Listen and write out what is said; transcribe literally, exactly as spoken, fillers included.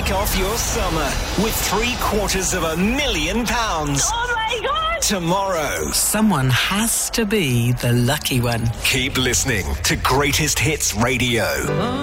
kick off your summer with three quarters of a million pounds. Oh my God! Tomorrow. Someone has to be the lucky one. Keep listening to Greatest Hits Radio.